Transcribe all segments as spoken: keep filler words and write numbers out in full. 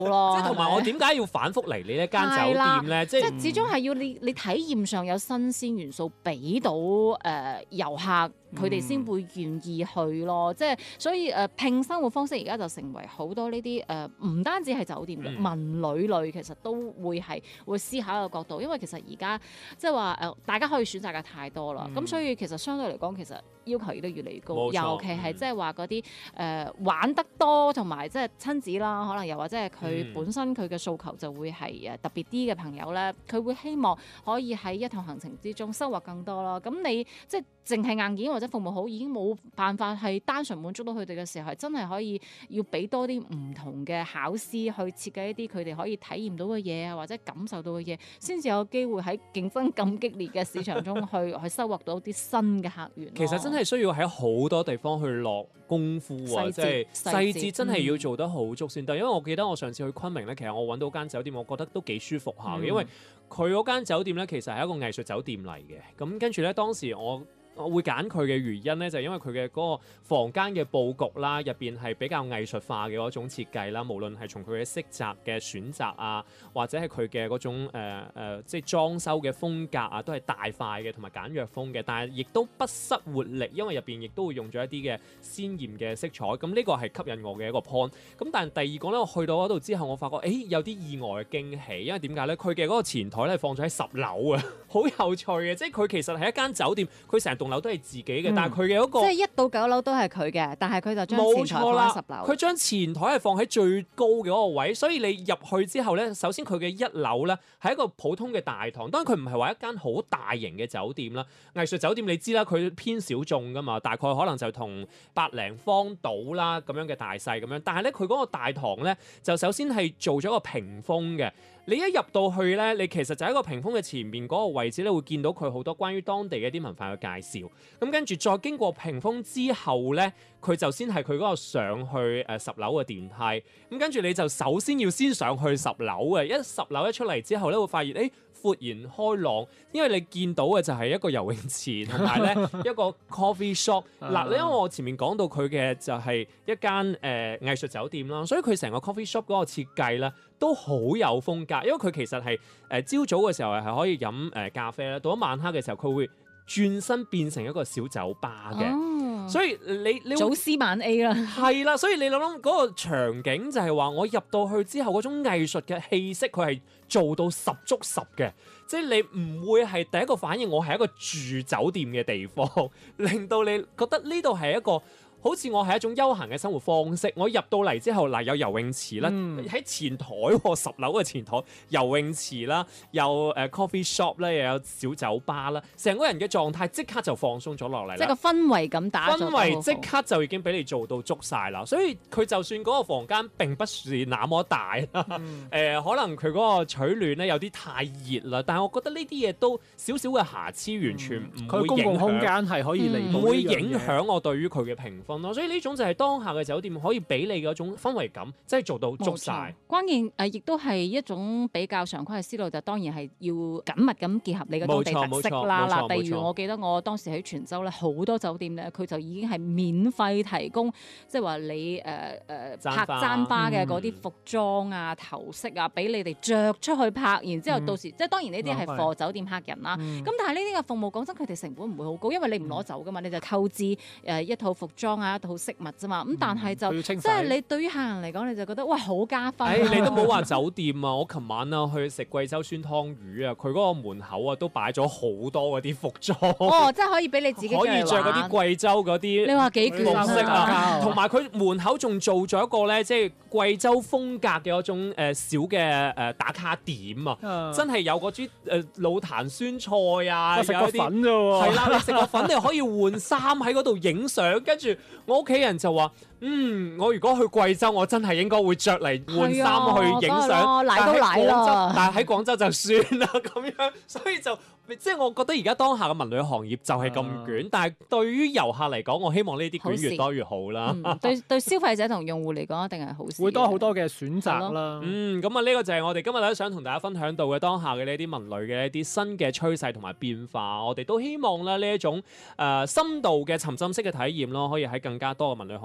咯。 即係同埋我點解要反覆嚟你一間酒店咧？即係始終係要你你體驗上有新鮮元素俾到誒、呃、遊客，佢哋先會願意去咯。即係所以誒、呃、拼生活方式而家就成為好多呢啲誒唔單止係酒店嘅、嗯、文旅類，其實都會係會思考一個角度，因為其實而家即係話誒大家可以選擇嘅太多啦。咁、嗯、所以其實相對嚟講，其實要求亦都越嚟越高，尤其係即係話嗰啲誒玩得多同埋即係親子啦，可能又或者係佢本身佢嘅訴求就會係誒特別啲嘅朋友咧，佢會希望可以喺一趟行程之中收穫更多啦。咁你即係淨係硬件或者服務好已經冇辦法係單純滿足到佢哋嘅時候，係真係可以要俾多啲唔同嘅巧思去設計一啲佢哋可以體驗到嘅嘢啊，或者感受到嘅嘢，先至有機會喺競爭咁激烈嘅市場中去去收穫到啲新嘅客源。 其實真係需要喺好多地方去落功夫啊，即係細節真係要做得好足先得。嗯、因為我記得我上次去昆明咧，其實我揾到間酒店，我覺得都幾舒服下嘅，嗯、因為佢嗰間酒店咧其實係一個藝術酒店嚟嘅。咁跟住咧，當時我我會揀佢嘅原因咧，就係、是、因為佢嘅嗰個房間嘅佈局啦，入邊係比較藝術化嘅嗰種設計啦。無論係從佢嘅色澤嘅選擇啊，或者係佢嘅嗰種誒、呃呃、即係裝修嘅風格啊，都係大塊嘅同埋簡約風嘅。但係亦都不失活力，因為入邊亦都會用咗一啲嘅鮮豔嘅色彩。咁呢個係吸引我嘅一個 point。咁但係第二個咧，我去到嗰度之後，我發覺誒有啲意外嘅驚喜，因為點解咧？佢嘅嗰個前台咧放咗喺十樓啊，好有趣嘅。即係佢其實係一間酒店，佢成棟樓都係自己嘅，嗯、但係佢嘅嗰個即係一到九樓都係佢嘅，但係佢就將前台放喺十樓。 佢將前台係放喺最高嘅嗰個位，所以你入去之後咧，首先佢嘅一樓咧係一個普通嘅大堂，當然佢唔係話一間好大型嘅酒店啦。藝術酒店你知啦，佢偏小眾噶嘛，大概可能就同百零方到啦咁樣嘅大細咁樣。但係咧佢嗰個大堂咧就首先係做咗個屏風嘅。你一入到去咧，你其實就喺個屏風嘅前面嗰個位置咧，會見到佢好多關於當地嘅一啲文化嘅介紹。咁跟住再經過屏風之後咧，佢就先係佢嗰個上去誒十樓嘅電梯。咁跟住你就首先要先上去十樓嘅，一十樓一出嚟之後咧，會發現誒豁然開朗，因為你見到嘅就係一個游泳池同埋咧一個 coffee shop。嗱，因為我前面講到佢嘅就係一間誒、呃、藝術酒店啦，所以佢成個 coffee shop 嗰個設計咧都好有風格。因為佢其實係誒朝早嘅時候係可以飲誒、呃、咖啡啦，到咗晚黑嘅時候佢會轉身變成一個小酒吧嘅。哦、所以你你早 C 晚 A 啦， 係啦，所以你諗諗嗰個場景就係話我入到去之後嗰種藝術嘅氣息，佢係做到十足十嘅，即係你唔會係第一個反應我係一個住酒店嘅地方，令到你覺得呢度係一個好似我係一種休閒嘅生活方式。我入到嚟之後，嗱有游泳池啦，喺、嗯、前台十樓嘅前台游泳池啦，有誒、uh, coffee shop 啦，又有小酒吧啦，成個人嘅狀態即刻就放鬆咗落嚟啦。 即係個氛圍咁打， 氛圍即刻就已經俾你做到足晒啦。所以佢就算嗰個房間並不是那麼大啦，誒、嗯呃、可能佢嗰個取暖咧有啲太熱啦，但係我覺得呢啲嘢都少少嘅瑕疵，完全唔會影響。佢公共空間係可以嚟，唔會影響我對於佢嘅評分。所以呢種就係當下嘅酒店可以俾你嗰種氛圍感，即係做到足晒。 關鍵誒，亦都係一種比較常規嘅思路，就當然係要緊密咁結合你嘅當地特色啦。嗱，例如我記得我當時喺泉州咧，好多酒店咧，佢就已經係免費提供，即係話你誒誒、呃、拍簪花嘅嗰啲服裝啊、嗯、頭飾啊，俾你哋着出去拍，然之後到時、嗯、即係當然呢啲係貨酒店客人啦。咁、嗯、但係呢啲嘅服務講真，佢哋成本唔會好高，因為你唔攞走噶嘛，你就購置誒一套服裝啊、一套飾物啫嘛。咁但係就即係你對於客人嚟講，你就覺得哇好加分、啊。 誒、哎，你都冇話酒店啊！我琴晚啊去食貴州酸湯魚啊，佢嗰個門口啊都擺咗好多嗰啲服裝。 哦，即係可以俾你自己可以着嗰啲貴州嗰啲。你話幾服飾啊？同埋佢門口仲做咗一個咧，即係貴州風格嘅嗰種誒小嘅誒打卡點啊！嗯、真係有嗰啲誒老壇酸菜啊， 食個粉啫喎。 係啦，你食個粉你可以換衫喺嗰度影相，跟住我屋企人就話。嗯，我如果去貴州，我真係應該會着嚟換衫去影相。 嚟都嚟啦， 但係喺廣州就算啦咁樣，所以就即係我覺得而家當下嘅文旅行業就係咁捲，啊、但係對於遊客嚟講，我希望呢啲捲越多越好啦。 嗯、對對消費者同用戶嚟講，一定係好事。 會多好多嘅選擇啦。 嗯，咁啊呢個就係我哋今日咧想同大家分享到嘅當下嘅呢啲文旅嘅一啲新嘅趨勢同埋變化。我哋都希望咧呢一種誒、呃、深度嘅沉浸式嘅體驗咯，可以喺更加多嘅文旅行業當中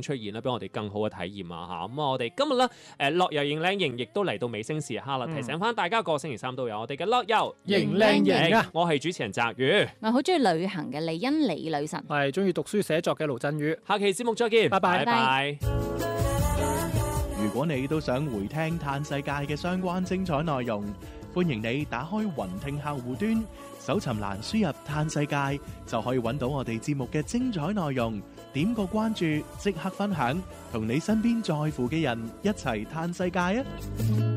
樣出現啦，俾我哋更好嘅體驗啊嚇。咁啊，我哋今日咧誒樂遊認靚型亦都嚟到尾聲時刻啦， 嗯提醒翻大家個星期三都有我哋嘅樂遊認靚型啊！ 我係主持人澤宇， 我好中意旅行嘅李欣李女神。 我係中意讀書寫作嘅盧振宇。 下期節目再見， 拜拜拜拜。 如果你都想回聽嘆世界嘅相關精彩內容，歡迎你打開雲聽客戶端，搜尋欄輸入嘆世界，就可以揾到我哋節目嘅精彩內容。點個關注，即刻分享，同你身邊在乎嘅人一齊嘆世界啊！